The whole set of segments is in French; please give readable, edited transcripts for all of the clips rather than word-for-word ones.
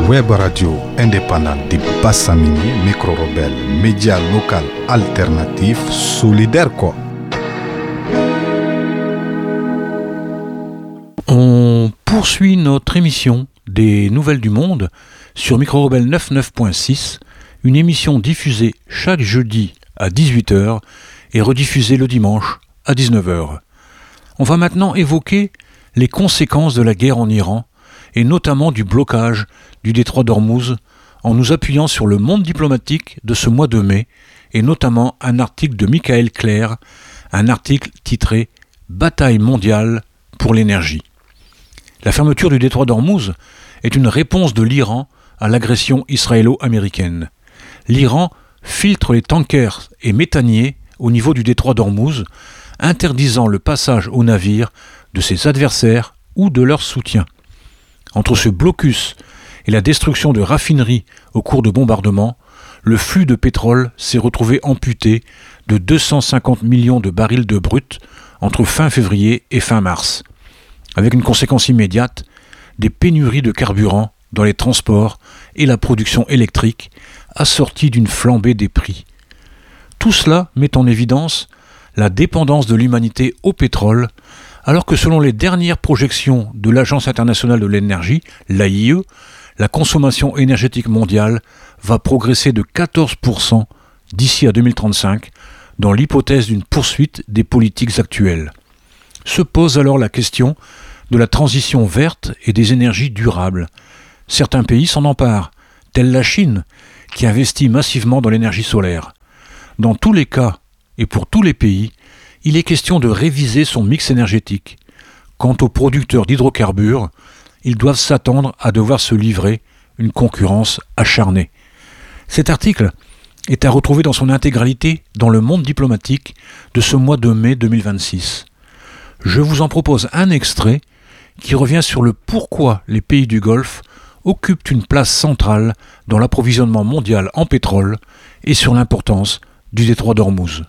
Web radio indépendante de Bassamini, micro-rebelle, média local alternatif, solidaire quoi. On poursuit notre émission des Nouvelles du Monde sur Micro-rebelle 99.6, une émission diffusée chaque jeudi à 18h et rediffusée le dimanche à 19h. On va maintenant évoquer les conséquences de la guerre en Iran et notamment du blocage du détroit d'Ormuz en nous appuyant sur le monde diplomatique de ce mois de mai et notamment un article de Michael Clair, un article titré « Bataille mondiale pour l'énergie ». La fermeture du détroit d'Ormuz est une réponse de l'Iran à l'agression israélo-américaine. L'Iran filtre les tankers et méthaniers au niveau du détroit d'Ormuz, interdisant le passage aux navires de ses adversaires ou de leurs soutiens. Entre ce blocus et la destruction de raffineries au cours de bombardements, le flux de pétrole s'est retrouvé amputé de 250 millions de barils de brut entre fin février et fin mars, avec une conséquence immédiate, des pénuries de carburant dans les transports et la production électrique, assortie d'une flambée des prix. Tout cela met en évidence la dépendance de l'humanité au pétrole, alors que selon les dernières projections de l'Agence internationale de l'énergie, l'AIE, la consommation énergétique mondiale va progresser de 14% d'ici à 2035, dans l'hypothèse d'une poursuite des politiques actuelles. Se pose alors la question de la transition verte et des énergies durables. Certains pays s'en emparent, telle la Chine, qui investit massivement dans l'énergie solaire. Dans tous les cas, et pour tous les pays, il est question de réviser son mix énergétique. Quant aux producteurs d'hydrocarbures, ils doivent s'attendre à devoir se livrer une concurrence acharnée. Cet article est à retrouver dans son intégralité dans le monde diplomatique de ce mois de mai 2026. Je vous en propose un extrait qui revient sur le pourquoi les pays du Golfe occupent une place centrale dans l'approvisionnement mondial en pétrole et sur l'importance du détroit d'Ormuz.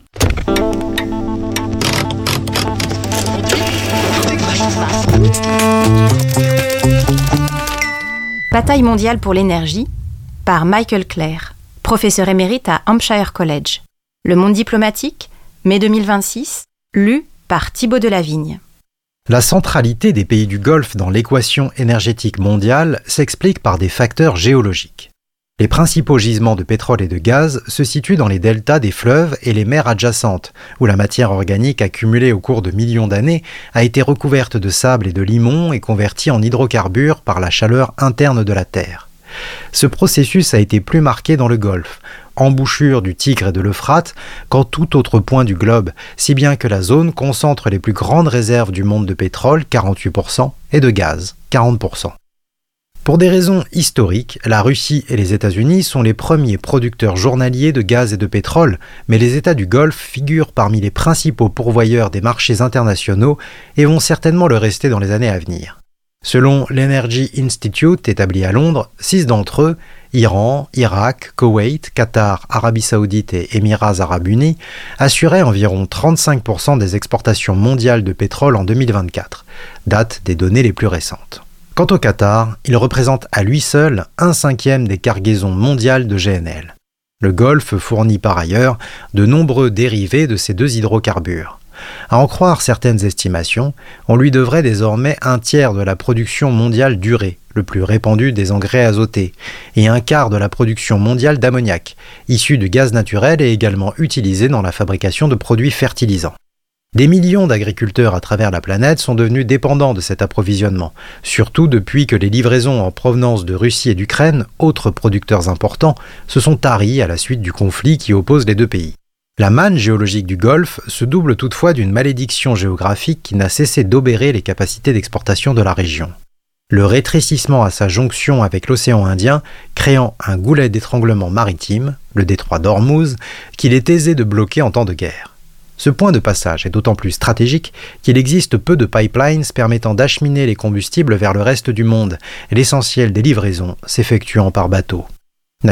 Bataille mondiale pour l'énergie par Michael Clair, professeur émérite à Hampshire College. Le monde diplomatique, mai 2026, lu par Thibaut Delavigne. La centralité des pays du Golfe dans l'équation énergétique mondiale s'explique par des facteurs géologiques. Les principaux gisements de pétrole et de gaz se situent dans les deltas des fleuves et les mers adjacentes, où la matière organique accumulée au cours de millions d'années a été recouverte de sable et de limon et convertie en hydrocarbures par la chaleur interne de la Terre. Ce processus a été plus marqué dans le Golfe, embouchure du Tigre et de l'Euphrate, qu'en tout autre point du globe, si bien que la zone concentre les plus grandes réserves du monde de pétrole, 48%, et de gaz, 40%. Pour des raisons historiques, la Russie et les États-Unis sont les premiers producteurs journaliers de gaz et de pétrole, mais les États du Golfe figurent parmi les principaux pourvoyeurs des marchés internationaux et vont certainement le rester dans les années à venir. Selon l'Energy Institute établi à Londres, 6 d'entre eux, Iran, Irak, Koweït, Qatar, Arabie Saoudite et Émirats Arabes Unis, assuraient environ 35% des exportations mondiales de pétrole en 2024, date des données les plus récentes. Quant au Qatar, il représente à lui seul 1/5 des cargaisons mondiales de GNL. Le Golfe fournit par ailleurs de nombreux dérivés de ces deux hydrocarbures. À en croire certaines estimations, on lui devrait désormais 1/3 de la production mondiale d'urée, le plus répandu des engrais azotés, et 1/4 de la production mondiale d'ammoniac, issu du gaz naturel et également utilisé dans la fabrication de produits fertilisants. Des millions d'agriculteurs à travers la planète sont devenus dépendants de cet approvisionnement, surtout depuis que les livraisons en provenance de Russie et d'Ukraine, autres producteurs importants, se sont taries à la suite du conflit qui oppose les deux pays. La manne géologique du Golfe se double toutefois d'une malédiction géographique qui n'a cessé d'obérer les capacités d'exportation de la région. Le rétrécissement à sa jonction avec l'océan Indien, créant un goulet d'étranglement maritime, le détroit d'Ormuz, qu'il est aisé de bloquer en temps de guerre. Ce point de passage est d'autant plus stratégique qu'il existe peu de pipelines permettant d'acheminer les combustibles vers le reste du monde, l'essentiel des livraisons s'effectuant par bateau.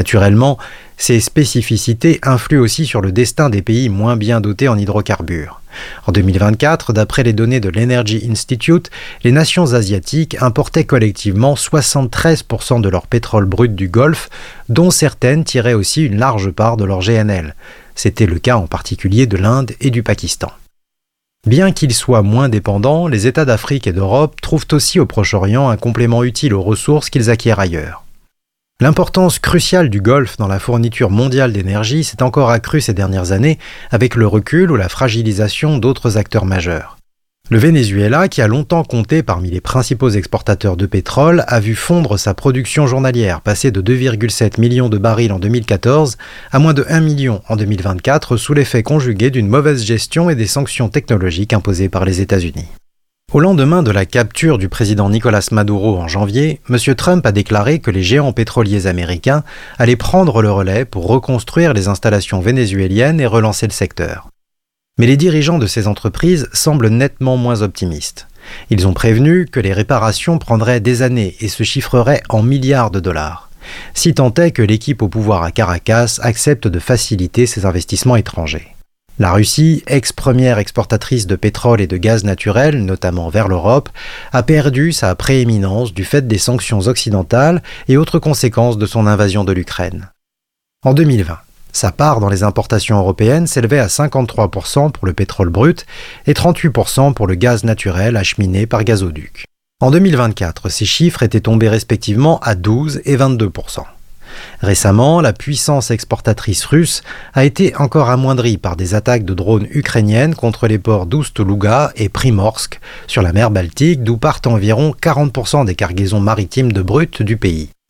Naturellement, ces spécificités influent aussi sur le destin des pays moins bien dotés en hydrocarbures. En 2024, d'après les données de l'Energy Institute, les nations asiatiques importaient collectivement 73% de leur pétrole brut du Golfe, dont certaines tiraient aussi une large part de leur GNL. C'était le cas en particulier de l'Inde et du Pakistan. Bien qu'ils soient moins dépendants, les États d'Afrique et d'Europe trouvent aussi au Proche-Orient un complément utile aux ressources qu'ils acquièrent ailleurs. L'importance cruciale du Golfe dans la fourniture mondiale d'énergie s'est encore accrue ces dernières années avec le recul ou la fragilisation d'autres acteurs majeurs. Le Venezuela, qui a longtemps compté parmi les principaux exportateurs de pétrole, a vu fondre sa production journalière, passer de 2,7 millions de barils en 2014 à moins de 1 million en 2024 sous l'effet conjugué d'une mauvaise gestion et des sanctions technologiques imposées par les États-Unis. Au lendemain de la capture du président Nicolás Maduro en janvier, M. Trump a déclaré que les géants pétroliers américains allaient prendre le relais pour reconstruire les installations vénézuéliennes et relancer le secteur. Mais les dirigeants de ces entreprises semblent nettement moins optimistes. Ils ont prévenu que les réparations prendraient des années et se chiffreraient en milliards de dollars. Si tant est que l'équipe au pouvoir à Caracas accepte de faciliter ces investissements étrangers. La Russie, ex-première exportatrice de pétrole et de gaz naturel, notamment vers l'Europe, a perdu sa prééminence du fait des sanctions occidentales et autres conséquences de son invasion de l'Ukraine. En 2020, sa part dans les importations européennes s'élevait à 53% pour le pétrole brut et 38% pour le gaz naturel acheminé par gazoduc. En 2024, ces chiffres étaient tombés respectivement à 12 et 22%. Récemment, la puissance exportatrice russe a été encore amoindrie par des attaques de drones ukrainiennes contre les ports d'Oust-Louga et Primorsk sur la mer Baltique, d'où partent environ 40% des cargaisons maritimes de brut du pays.